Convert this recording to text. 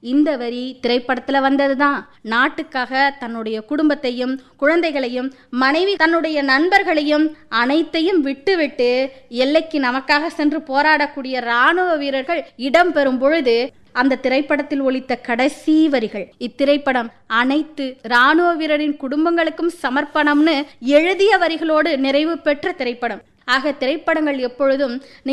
இந்த வரி திரைப்படத்துல வந்ததுதான். நாட்டுக்காக தன்னுடைய குடும்பத்தையும் குழந்தைகளையும் மனைவி தன்னுடைய நண்பர்களையும் அனைத்தையும் விட்டுவிட்டு எல்லைக்கு நமக்காக சென்று போராடக்கூடிய ராணுவ வீரர்கள் இடம்பெறும் பொழுது அந்த திரைப்படத்தில் ஒலித்த கடைசி வரிகள். இத்திரைப்படம் அனைத்து ராணுவ வீரரின் குடும்பங்களுக்கும் சமர்ப்பணம்னு எழுதிய வரிகளோடு நிறைவு பெற்ற திரைப்படம். ஆக திரைப்படங்கள் எப்பொழுதும்